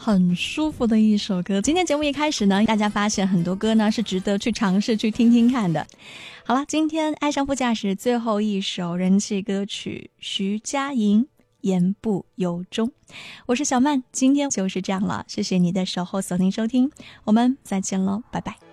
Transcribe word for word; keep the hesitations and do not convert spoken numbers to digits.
很舒服的一首歌。今天节目一开始呢，大家发现很多歌呢是值得去尝试去听听看的。好了，今天爱上副驾驶最后一首人气歌曲，徐佳莹言不由衷。我是小曼，今天就是这样了，谢谢你的守候锁定收听，我们再见喽，拜拜。